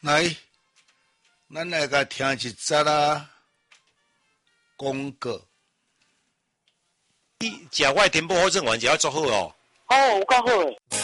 来，咱来甲听一则啦广告。 食我的天宝好正丸就要做好哦。 哦，有够好诶！